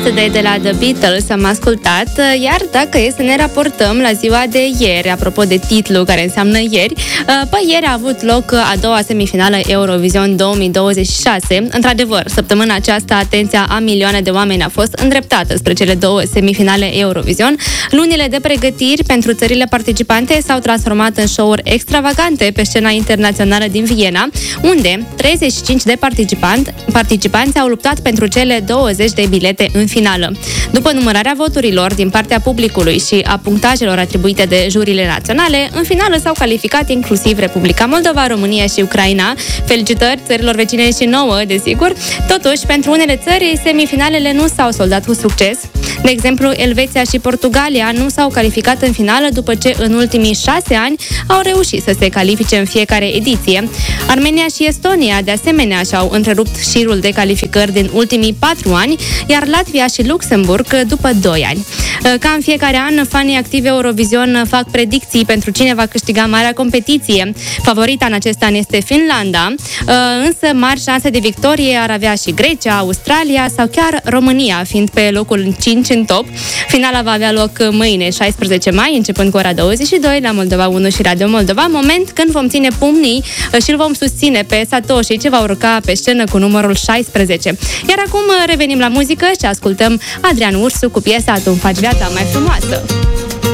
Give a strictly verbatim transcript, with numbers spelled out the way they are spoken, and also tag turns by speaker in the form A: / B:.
A: Yesterday de la The Beatles am ascultat, iar dacă e să ne raportăm la ziua de ieri, apropo de titlu care înseamnă ieri, pe ieri a avut loc a doua semifinală Eurovision două mii douăzeci și șase. Într-adevăr, săptămâna aceasta atenția a milioane de oameni a fost îndreptată spre cele două semifinale Eurovision. Lunile de pregătiri pentru țările participante s-au transformat în show-uri extravagante pe scena internațională din Viena, unde treizeci și cinci de participanți, participanți au luptat pentru cele douăzeci de bilete în finală. După numărarea voturilor din partea publicului și a punctajelor atribuite de juriile naționale, în finală s-au calificat inclusiv Republica Moldova, România și Ucraina. Felicitări țărilor vecine și nouă, desigur. Totuși, pentru unele țări, semifinalele nu s-au soldat cu succes. De exemplu, Elveția și Portugalia nu s-au calificat în finală după ce în ultimii șase ani au reușit să se califice în fiecare ediție. Armenia și Estonia, de asemenea, și-au întrerupt șirul de calificări din ultimii patru ani, iar Latvia și Luxemburg după doi ani. Ca în fiecare an, fanii activi Eurovision fac predicții pentru cine va câștiga marea competiție. Favorita în acest an este Finlanda, însă mari șanse de victorie ar avea și Grecia, Australia sau chiar România, fiind pe locul cinci în top. Finala va avea loc mâine, șaisprezece mai, începând cu ora douăzeci și doi la Moldova unu și Radio Moldova, moment când vom ține pumnii și îl vom susține pe Satoshi, ce va urca pe scenă cu numărul șaisprezece. Iar acum revenim la muzică și ascultăm Adrian Ursu cu piesa Tu-mi faci viața mai frumoasă.